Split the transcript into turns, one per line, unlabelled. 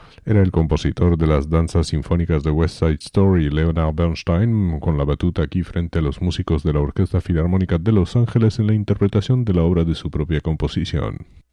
Era el compositor de las danzas sinfónicas de West Side Story, Leonard Bernstein, con la batuta aquí frente a los músicos de la Orquesta Filarmónica de Los Ángeles en la interpretación de la obra de su propia composición.